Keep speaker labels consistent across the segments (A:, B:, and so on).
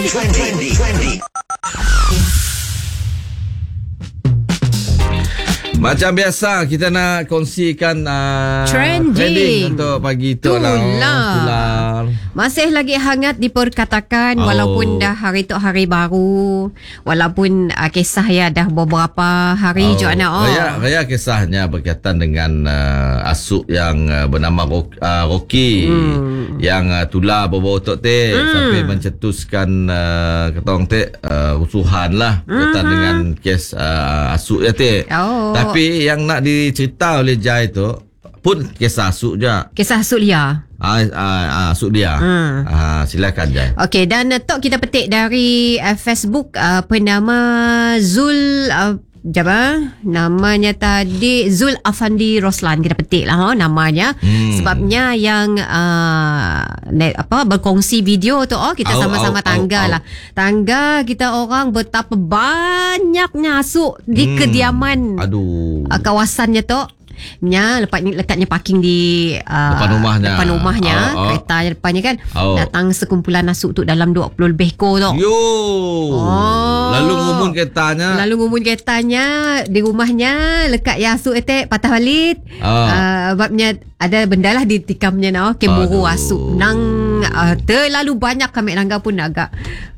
A: Macam biasa kita nak kongsikan
B: trending
A: untuk pagi tu lah.
B: Masih lagi hangat diperkatakan walaupun dah hari tu hari baru, walaupun kisah ya dah beberapa hari
A: Raya kisahnya berkaitan dengan asuk yang bernama Rocky yang tular berbau tok sampai mencetuskan ketong rusuhan lah berkaitan dengan kes asuk ya Tapi yang nak dicerita oleh Jai tu pun kisah asuk je.
B: Kisah asuk liar.
A: Asuk liar. Silakan Jai.
B: Okey, dan tok kita petik dari Facebook penama Zul namanya tadi Zul Afandi Roslan. Kita petik lah namanya. Sebabnya yang berkongsi video tu kita sama-sama tangga lah. Tangga kita orang betapa banyaknya asuk di kediaman kawasannya tu. Lekatnya parking di depan rumahnya kereta depannya kan. Datang sekumpulan asuk tu dalam 20 lebih ekor tu.
A: Lalu ngumun keretanya
B: di rumahnya lekat ya asuk patah balik. Sebabnya ada benda lah ditikamnya kemburu asuk nang terlalu banyak. Kami nangga pun agak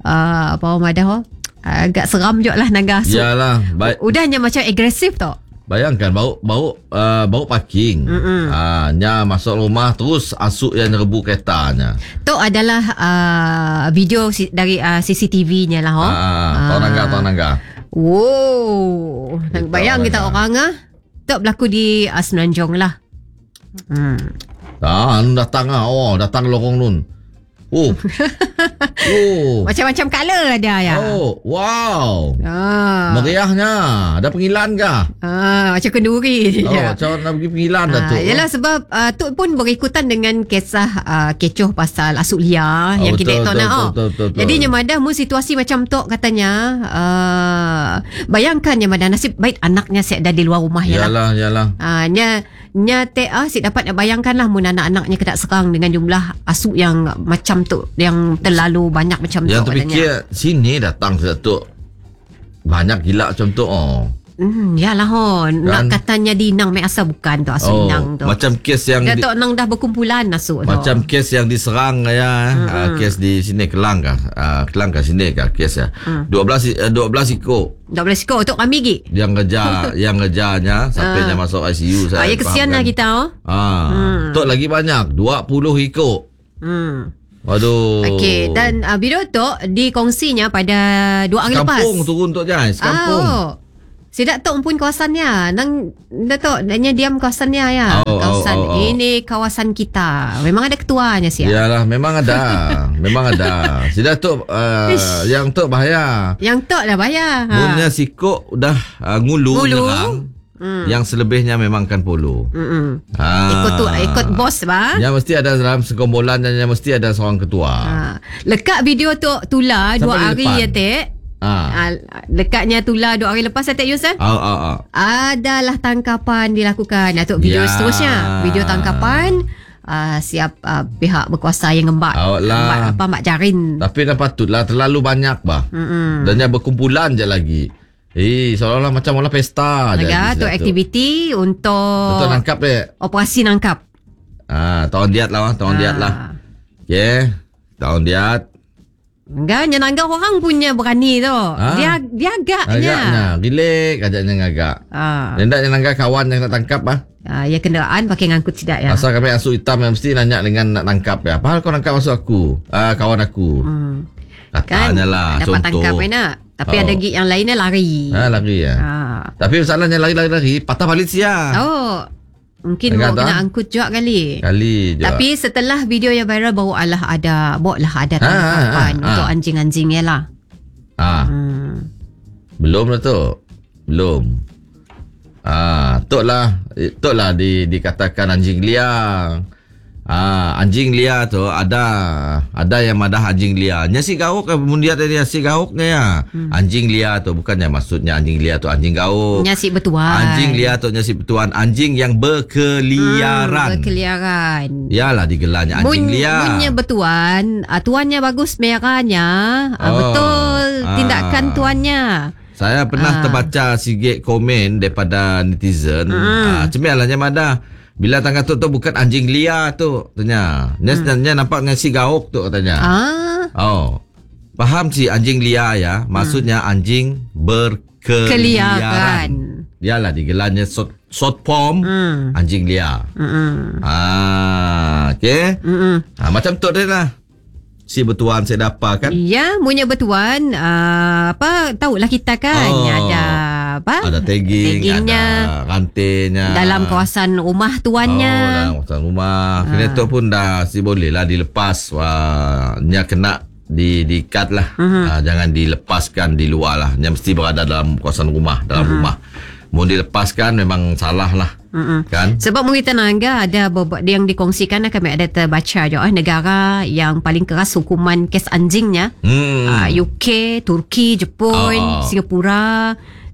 B: agak seram je lah nangga asuk.
A: Yalah,
B: udahnya macam agresif tu.
A: Bayangkan bau parking. Nya masuk rumah terus asuk yang rebu keretanya.
B: Tu adalah video dari CCTV-nya lah.
A: Tahu nangga.
B: Wow. Bayang kita orang tu berlaku di Semenanjung lah.
A: Datang lorong nun.
B: Macam-macam color ada ya.
A: Wow. Meriahnya. Ada pengilan kah?
B: Macam kenduri.
A: Macam nak pergi pengilan dah tu.
B: Yalah sebab tu pun berikutan dengan kisah kecoh pasal asuk liar yang kita tahu nak. Jadi nyamadah mu situasi macam tu katanya. Bayangkan nyamadah nasib baik anaknya si ada di luar rumah ya lah.
A: Yalah.
B: Si dapat bayangkanlah mun anak-anaknya kena serang dengan jumlah asuk yang macam tu, yang terlalu banyak macam tu.
A: Yang terfikir sini datang satu banyak gila macam tu.
B: Yalah nak katanya di Inang mai asal bukan tu asuk Inang tu.
A: Macam kes yang
B: Datuk Nang dah berkumpulan asuk tu.
A: Macam kes yang diserang kes di sini Kelang kah sini kah kes ya. 12 ekor.
B: 12 ekor untuk kami gig.
A: Yang ngejarnya sampainya masuk ICU saya.
B: Kesian lah kita.
A: Tok lagi banyak 20 ekor. Waduh.
B: Okey, dan video tu dikongsinya pada 2 hari lepas.
A: Kampung turun tok Jai, kampung.
B: Sidak tok pun kawasannya. Nang datuk naknya diam kawasannya ya. Ini kawasan kita. Memang ada ketuanya sih.
A: Iyalah, memang ada. Sidak tok yang tok bahaya.
B: Yang tok dah bahaya.
A: Munnya sikok dah ngulu nyerang. Yang selebihnya memang kan polo.
B: Ikut bos bah.
A: Yang mesti ada dalam sekumpulan dan yang mesti ada seorang ketua.
B: Lekat video tu tular 2 hari ya tek. Lekatnya tular 2 hari lepas Tek Yusan. Adalah tangkapan dilakukan untuk video seterusnya. Video tangkapan siap pihak berkuasa yang ngembak Mak Jarin.
A: Tapi dah patutlah terlalu banyak bah. Dan yang berkumpulan je lagi. Seolah-olah macam mula pesta je.
B: Tu aktiviti untuk
A: nangkap
B: operasi nangkap.
A: Tahun diat lah. Okay. Tahun diat.
B: Enggak, nangga orang punya berani tu. Dia agaknya.
A: Gilik ajaknya ngagak. Hendak nangga kawan yang nak tangkap
B: ya kenderaan pakai ngangkut tidak ya.
A: Asal kami asuk hitam yang mesti nanya dengan nak tangkap ya. Padahal kau nangkap masuk aku. Kawan aku. Katanya lah
B: dapat
A: contoh.
B: Tangkap tapi ada gig yang lainnya lari.
A: Lari ya. Tapi masalahnya lari patah balik sia. Mungkin kena angkut juga kali. Tapi setelah video yang viral baru ada tangkapan untuk anjing-anjing ya lah. Belum lah tu. Belum. Tok lah dikatakan anjing liar. anjing liar tu ada yang madah anjing liar. Nya si gauk kemudian dia si gauknya ya. Anjing liar tu bukannya maksudnya anjing liar tu anjing gauk.
B: Nya si betuan.
A: Anjing liar tu nya si betuan, anjing yang berkeliaran.
B: Berkeliaran.
A: Yalah digelarnya anjing liar.
B: Punya betuan, tuannya bagus merahnya. Betul tindakan tuannya.
A: Saya pernah terbaca sikit komen daripada netizen. Cemialahnya madah. Bila tangga tu bukan anjing liar tu tanya. Sebenarnya nampaknya si gauk tu katanya. Faham si anjing liar ya. Maksudnya anjing berkeliaran. Yalah digelarnya short form anjing liar. Okey. Macam tu dia lah. Si betuan saya dapat kan.
B: Ya, punya betuan tahulah kita kan ada
A: ada taggingnya, ada rantingnya
B: dalam kawasan rumah tuannya.
A: Dalam kawasan rumah. Kena tu pun dah si boleh lah dilepas. Nya kena di-cut lah. Jangan dilepaskan di luar lah. Nya mesti berada dalam kawasan rumah, dalam rumah. Mau dilepaskan memang salah lah. Kan?
B: Sebab kita nangga ada yang dikongsikan kami ada terbaca je negara yang paling keras hukuman kes anjingnya. UK, Turki, Jepun, Singapura,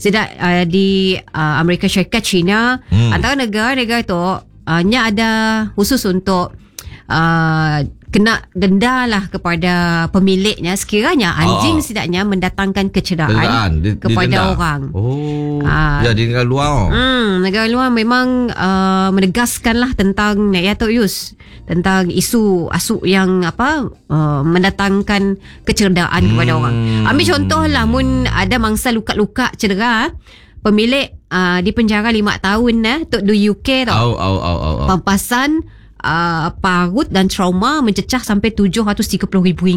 B: di Amerika Syarikat, China. Antara negara-negara tu nya ada khusus untuk kena denda lah kepada pemiliknya sekiranya anjing setidaknya mendatangkan kecederaan kepada orang.
A: Jadi negara luar.
B: Negara luar memang menegaskan lah tentang Yus tentang isu asuk yang mendatangkan kecederaan kepada orang. Ambil contoh lah, mun ada mangsa luka-luka cedera, pemilik dipenjara 5 tahun untuk di UK tau. Pampasan parut dan trauma mencecah sampai RM730,000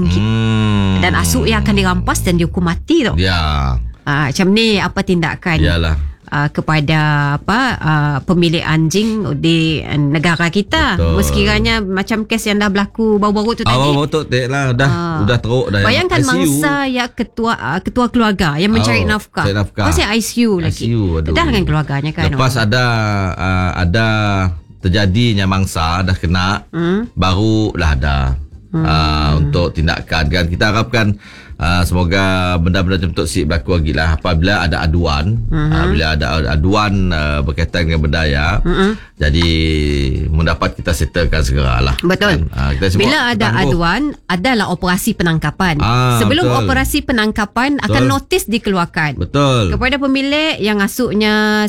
B: dan asuk yang akan dirampas dan dihukum mati tau. Macam ni apa tindakan kepada pemilik anjing di negara kita. Sekiranya macam kes yang dah berlaku baru-baru tu tadi.
A: Betul lah dah teruk dah.
B: Bayangkan mangsa ya ketua keluarga yang mencari nafkah. Masih ICU lagi. Dah dengan keluarganya kan.
A: Lepas ada terjadinya mangsa dah kena barulah ada untuk tindakan kan. Kita harapkan semoga benda-benda macam tu berlaku lagi lah apabila ada aduan. Bila ada aduan berkaitan dengan berdaya, jadi mendapat kita settlekan segera lah.
B: Betul
A: kan?
B: Bila ada aduan adalah operasi penangkapan. Sebelum operasi penangkapan akan notis dikeluarkan.
A: Betul.
B: Kepada pemilik yang asuknya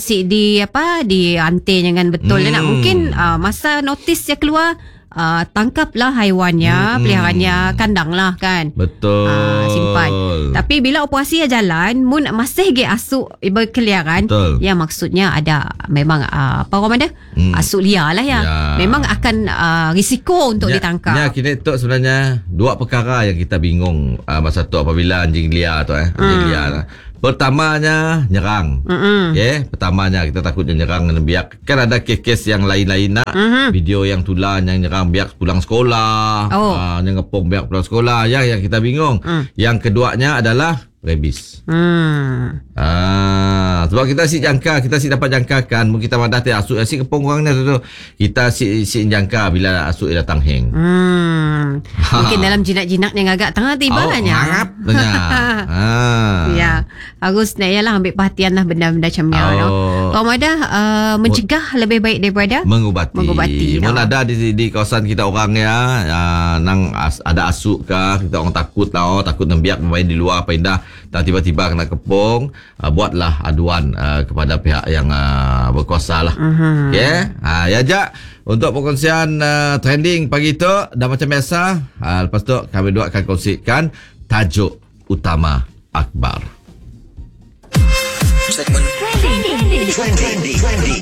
B: diantir dengan betul. Mungkin masa notis dia keluar, tangkaplah haiwannya, peliharaannya, kandanglah kan.
A: Betul.
B: Simpan. Tapi bila operasi jalan, mun masih asuk berkeliaran, ya maksudnya ada memang asuk liar lah ya. Memang akan risiko untuk ditangkap.
A: Ya, kita tu sebenarnya dua perkara yang kita bingung masa tu apabila anjing liar tu anjing liar. Pertamanya nyerang. Pertamanya kita takutnya nyerang dan biak. Kan ada kes-kes yang lain-lain nak. Video yang tular yang nyerang biak pulang sekolah. Yang ngepong biak pulang sekolah. Yang kita bingung. Yang keduanya adalah rabies. Sebab kita dapat jangkakan mungkin kita madah te asuk si kepong orang ni tu. Kita si jangka bila asuk datang hang.
B: Mungkin dalam jinak-jinak yang agak tengah tibanya.
A: Harap tanya.
B: Ya, harus ialah ambil perhatian lah benda-benda macam ni. Kalau madah mencegah lebih baik daripada mengubati.
A: Mun ada di kawasan kita orang nang ada asuk ke, kita orang takut lah, takut nembiak bermain di luar pindah dan tiba-tiba kena kepong, buatlah aduan kepada pihak yang berkuasa lah. Ya Jak, untuk perkongsian trending pagi tu dah macam biasa. Lepas tu kami dua akan kongsikan tajuk utama akhbar.
C: Trending.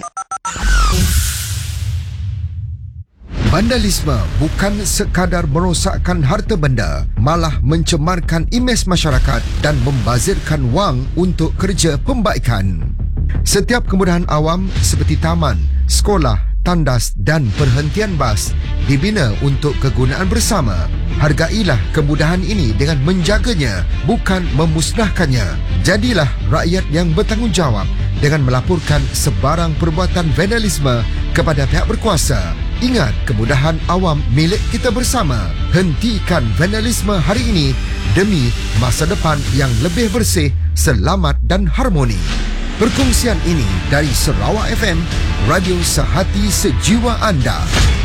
C: Vandalisme bukan sekadar merosakkan harta benda, malah mencemarkan imej masyarakat dan membazirkan wang untuk kerja pembaikan. Setiap kemudahan awam seperti taman, sekolah, tandas dan perhentian bas dibina untuk kegunaan bersama. Hargailah kemudahan ini dengan menjaganya, bukan memusnahkannya. Jadilah rakyat yang bertanggungjawab dengan melaporkan sebarang perbuatan vandalisme kepada pihak berkuasa. Ingat, kemudahan awam milik kita bersama. Hentikan vandalisme hari ini demi masa depan yang lebih bersih, selamat dan harmoni. Perkongsian ini dari Sarawak FM, radio sehati sejiwa anda.